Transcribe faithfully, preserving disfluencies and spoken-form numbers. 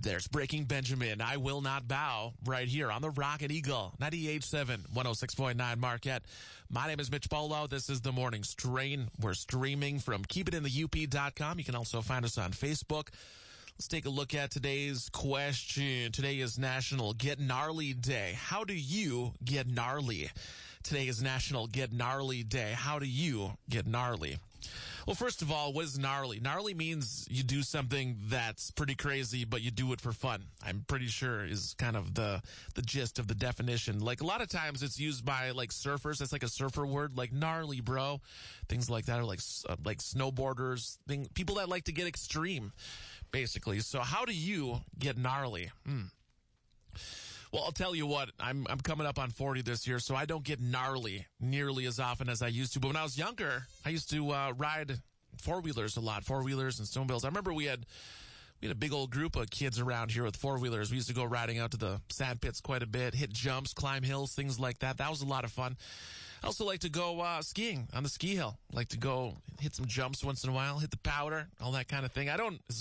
There's Breaking Benjamin, I Will Not Bow, right here on the Rocket Eagle, ninety-eight point seven, one oh six point nine Marquette. My name is Mitch Polo. This is The Morning Strain. We're streaming from keep it in the U P dot com. You can also find us on Facebook. Let's take a look at today's question. Today is National Get Gnarly Day. How do you get gnarly? Today is National Get Gnarly Day. How do you get gnarly? Well, first of all, what is gnarly? Gnarly means you do something that's pretty crazy, but you do it for fun. I'm pretty sure is kind of the the gist of the definition. Like, a lot of times it's used by, like, surfers. That's like a surfer word, like gnarly, bro. Things like that are like uh, like snowboarders, thing, people that like to get extreme, basically. So how do you get gnarly? Hmm. Well, I'll tell you what, I'm I'm coming up on forty this year, so I don't get gnarly nearly as often as I used to. But when I was younger, I used to uh, ride four-wheelers a lot, four-wheelers and snowmobiles. I remember we had we had a big old group of kids around here with four-wheelers. We used to go riding out to the sand pits quite a bit, hit jumps, climb hills, things like that. That was a lot of fun. I also like to go uh, skiing on the ski hill. I like to go hit some jumps once in a while, hit the powder, all that kind of thing. I don't...